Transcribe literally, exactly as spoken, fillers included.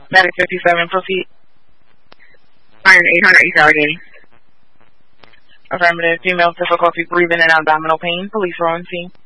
Medic fifty-seven, proceed. Iron eight hundred, East Allegheny. Affirmative, female, difficulty breathing and abdominal pain. Police row and team.